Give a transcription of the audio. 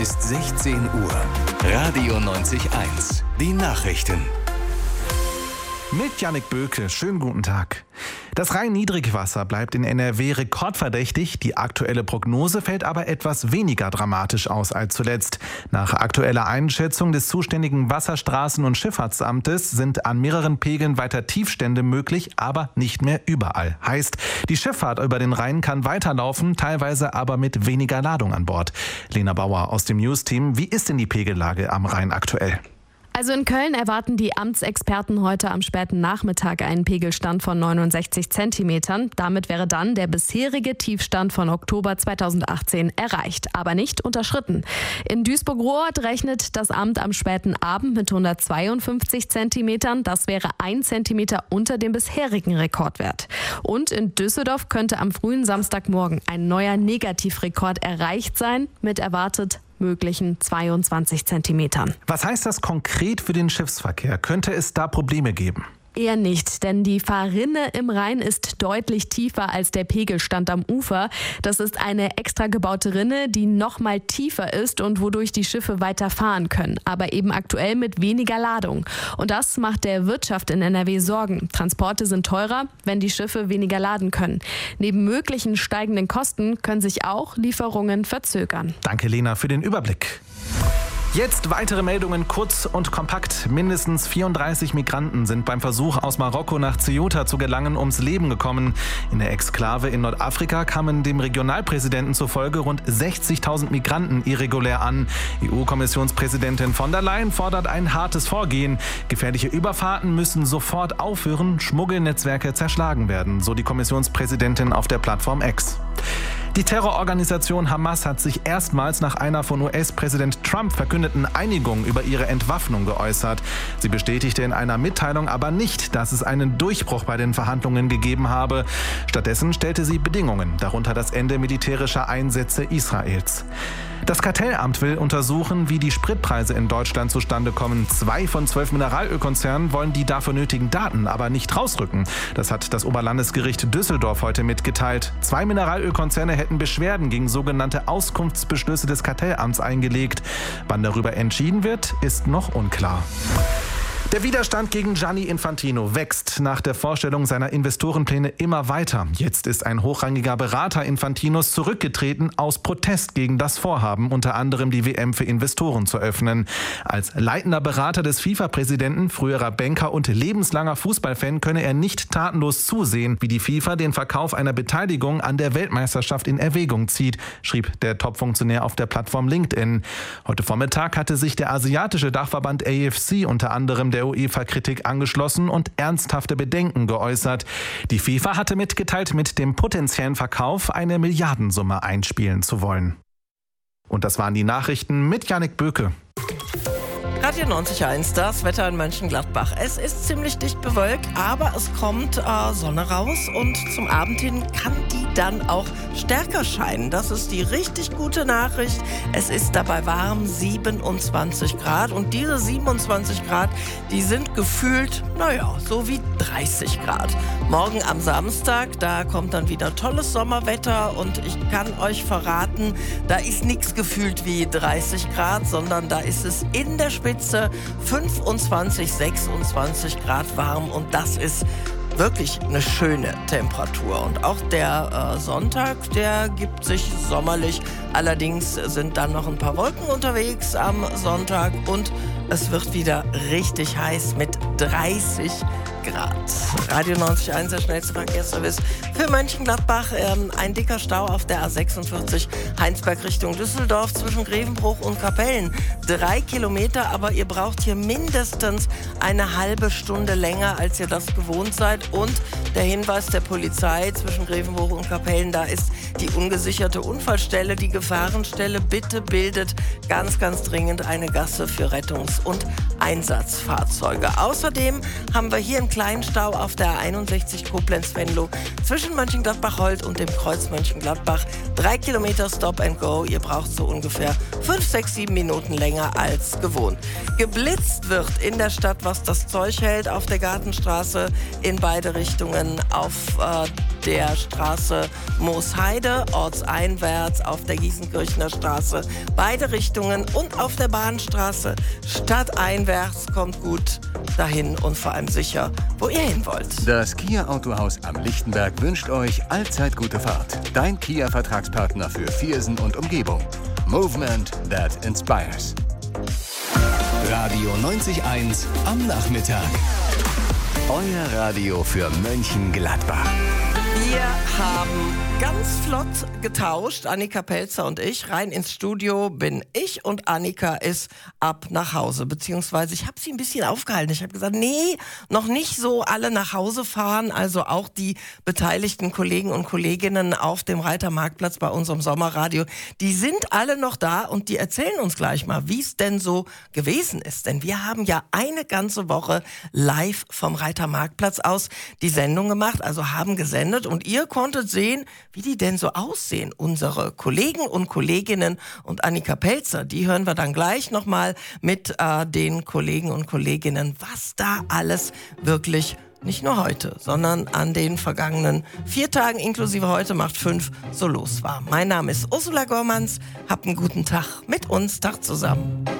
ist 16 Uhr. Radio 90.1. Die Nachrichten. Mit Jannik Böke, schönen guten Tag. Das Rhein-Niedrigwasser bleibt in NRW rekordverdächtig. Die aktuelle Prognose fällt aber etwas weniger dramatisch aus als zuletzt. Nach aktueller Einschätzung des zuständigen Wasserstraßen- und Schifffahrtsamtes sind an mehreren Pegeln weiter Tiefstände möglich, aber nicht mehr überall. Heißt, die Schifffahrt über den Rhein kann weiterlaufen, teilweise aber mit weniger Ladung an Bord. Lena Bauer aus dem News-Team. Wie ist denn die Pegellage am Rhein aktuell? Also in Köln erwarten die Amtsexperten heute am späten Nachmittag einen Pegelstand von 69 Zentimetern. Damit wäre dann der bisherige Tiefstand von Oktober 2018 erreicht, aber nicht unterschritten. In Duisburg-Rohrort rechnet das Amt am späten Abend mit 152 Zentimetern. Das wäre 1 Zentimeter unter dem bisherigen Rekordwert. Und in Düsseldorf könnte am frühen Samstagmorgen ein neuer Negativrekord erreicht sein, mit erwartet möglichen 22 Zentimetern. Was heißt das konkret für den Schiffsverkehr? Könnte es da Probleme geben? Eher nicht, denn die Fahrrinne im Rhein ist deutlich tiefer als der Pegelstand am Ufer. Das ist eine extra gebaute Rinne, die noch mal tiefer ist und wodurch die Schiffe weiter fahren können, aber eben aktuell mit weniger Ladung. Und das macht der Wirtschaft in NRW Sorgen. Transporte sind teurer, wenn die Schiffe weniger laden können. Neben möglichen steigenden Kosten können sich auch Lieferungen verzögern. Danke, Lena, für den Überblick. Jetzt weitere Meldungen, kurz und kompakt. Mindestens 34 Migranten sind beim Versuch, aus Marokko nach Ceuta zu gelangen, ums Leben gekommen. In der Exklave in Nordafrika kamen dem Regionalpräsidenten zufolge rund 60.000 Migranten irregulär an. EU-Kommissionspräsidentin von der Leyen fordert ein hartes Vorgehen. Gefährliche Überfahrten müssen sofort aufhören, Schmuggelnetzwerke zerschlagen werden, so die Kommissionspräsidentin auf der Plattform X. Die Terrororganisation Hamas hat sich erstmals nach einer von US-Präsident Trump verkündeten Einigung über ihre Entwaffnung geäußert. Sie bestätigte in einer Mitteilung aber nicht, dass es einen Durchbruch bei den Verhandlungen gegeben habe. Stattdessen stellte sie Bedingungen, darunter das Ende militärischer Einsätze Israels. Das Kartellamt will untersuchen, wie die Spritpreise in Deutschland zustande kommen. 2 von 12 Mineralölkonzernen wollen die dafür nötigen Daten aber nicht rausrücken. Das hat das Oberlandesgericht Düsseldorf heute mitgeteilt. 2 Mineralölkonzerne hätten Beschwerden gegen sogenannte Auskunftsbeschlüsse des Kartellamts eingelegt. Wann darüber entschieden wird, ist noch unklar. Der Widerstand gegen Gianni Infantino wächst nach der Vorstellung seiner Investorenpläne immer weiter. Jetzt ist ein hochrangiger Berater Infantinos zurückgetreten aus Protest gegen das Vorhaben, unter anderem die WM für Investoren zu öffnen. Als leitender Berater des FIFA-Präsidenten, früherer Banker und lebenslanger Fußballfan könne er nicht tatenlos zusehen, wie die FIFA den Verkauf einer Beteiligung an der Weltmeisterschaft in Erwägung zieht, schrieb der Top-Funktionär auf der Plattform LinkedIn. Heute Vormittag hatte sich der asiatische Dachverband AFC unter anderem der UEFA-Kritik angeschlossen und ernsthafte Bedenken geäußert. Die FIFA hatte mitgeteilt, mit dem potenziellen Verkauf eine Milliardensumme einspielen zu wollen. Und das waren die Nachrichten mit Jannik Böke. Radio 90.1, das Wetter in Mönchengladbach. Es ist ziemlich dicht bewölkt, aber es kommt Sonne raus und zum Abend hin kann die dann auch stärker scheinen. Das ist die richtig gute Nachricht. Es ist dabei warm, 27 Grad und diese 27 Grad, die sind gefühlt, so wie 30 Grad. Morgen am Samstag, da kommt dann wieder tolles Sommerwetter und ich kann euch verraten, da ist nichts gefühlt wie 30 Grad, sondern da ist es in der Spitze 25, 26 Grad warm und das ist wirklich eine schöne Temperatur. Und auch der Sonntag, der gibt sich sommerlich. Allerdings sind dann noch ein paar Wolken unterwegs am Sonntag und es wird wieder richtig heiß mit 30 Grad. Radio 90.1, der schnellste Verkehrsservice für Mönchengladbach. Ein dicker Stau auf der A46 Heinsberg Richtung Düsseldorf zwischen Grevenbruch und Kapellen. 3 Kilometer, aber ihr braucht hier mindestens eine halbe Stunde länger, als ihr das gewohnt seid. Und der Hinweis der Polizei zwischen Grevenbruch und Kapellen, da ist die ungesicherte Unfallstelle, die Gefahrenstelle. Bitte bildet ganz, ganz dringend eine Gasse für Rettungs- und Einsatzfahrzeuge. Außerdem haben wir hier in kleinen Stau auf der 61 Koblenz-Venlo zwischen Mönchengladbach-Holt und dem Kreuz Mönchengladbach. 3 Kilometer Stop and Go. Ihr braucht so ungefähr 5, 6, 7 Minuten länger als gewohnt. Geblitzt wird in der Stadt, was das Zeug hält, auf der Gartenstraße in beide Richtungen, auf der Straße Moosheide, ortseinwärts, auf der Gießenkirchener Straße, beide Richtungen und auf der Bahnstraße stadteinwärts. Kommt gut dahin und vor allem sicher, wo ihr hin wollt. Das Kia Autohaus am Lichtenberg wünscht euch allzeit gute Fahrt. Dein Kia-Vertragspartner für Viersen und Umgebung. Movement that inspires. Radio 90.1 am Nachmittag. Euer Radio für Mönchengladbach. Wir haben ganz flott getauscht, Annika Pelzer und ich. Rein ins Studio bin ich und Annika ist ab nach Hause. Beziehungsweise ich habe sie ein bisschen aufgehalten. Ich habe gesagt, nee, noch nicht so alle nach Hause fahren. Also auch die beteiligten Kollegen und Kolleginnen auf dem Reitermarktplatz bei unserem Sommerradio. Die sind alle noch da und die erzählen uns gleich mal, wie es denn so gewesen ist. Denn wir haben ja eine ganze Woche live vom Reitermarktplatz aus die Sendung gemacht, also haben gesendet. Und ihr konntet sehen, wie die denn so aussehen. Unsere Kollegen und Kolleginnen und Annika Pelzer, die hören wir dann gleich nochmal mit den Kollegen und Kolleginnen, was da alles wirklich nicht nur heute, sondern an den vergangenen 4 Tagen inklusive heute macht 5 so los war. Mein Name ist Ursula Gormanns. Habt einen guten Tag mit uns. Tag zusammen.